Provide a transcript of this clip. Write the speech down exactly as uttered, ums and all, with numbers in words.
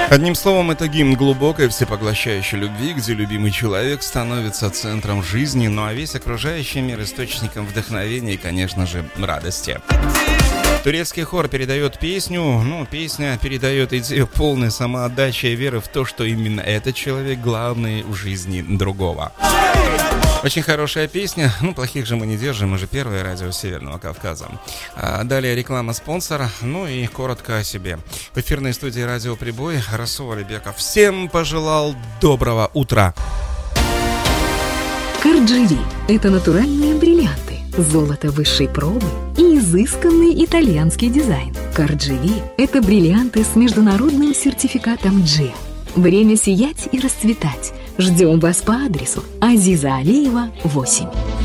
Одним словом, это гимн глубокой, всепоглощающей любви, где любимый человек становится центром жизни, ну а весь окружающий мир источником вдохновения и, конечно же, радости. Турецкий хор передает песню, ну, песня передает идею полной самоотдачи и веры в то, что именно этот человек главный в жизни другого. Очень хорошая песня, ну, плохих же мы не держим, мы же первое радио Северного Кавказа. А далее реклама спонсора, ну и коротко о себе. В эфирной студии радио Прибой Расул Алибеков. Всем пожелал доброго утра. Карджири – это натуральные бриллианты, золото высшей пробы и изысканный итальянский дизайн. Карджири – это бриллианты с международным сертификатом джи. Время сиять и расцветать. Ждем вас по адресу Азиза Алиева, восемь.